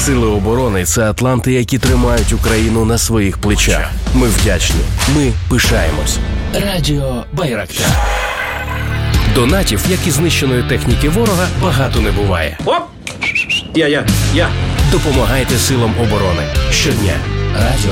Сили оборони – це атланти, які тримають Україну на своїх плечах. Ми вдячні. Ми пишаємось. Радіо Байрактар. Донатів, як і знищеної техніки ворога, багато не буває. Оп! Я. Допомагайте силам оборони. Щодня. Радіо